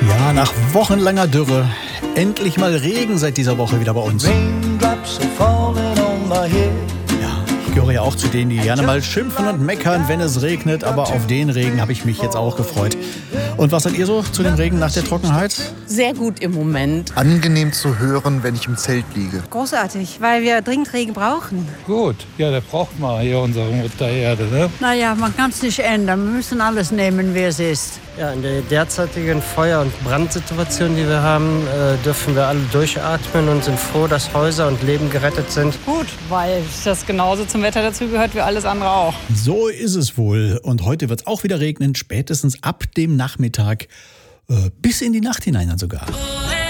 Ja, nach wochenlanger Dürre. Endlich mal Regen seit dieser Woche wieder bei uns. Ja, ich gehöre ja auch zu denen, die gerne mal schimpfen und meckern, wenn es regnet. Aber auf den Regen habe ich mich jetzt auch gefreut. Und was sagt ihr so zu dem Regen nach der Trockenheit? Sehr gut im Moment. Angenehm zu hören, wenn ich im Zelt liege. Großartig, weil wir dringend Regen brauchen. Gut, ja, der braucht man hier unsere Mutter Erde, ne? Naja, man kann es nicht ändern. Wir müssen alles nehmen, wie es ist. Ja, in der derzeitigen Feuer- und Brandsituation, die wir haben, dürfen wir alle durchatmen und sind froh, dass Häuser und Leben gerettet sind. Gut, weil das genauso zum Wetter dazugehört wie alles andere auch. So ist es wohl. Und heute wird es auch wieder regnen, spätestens ab dem Nachmittag bis in die Nacht hinein dann sogar.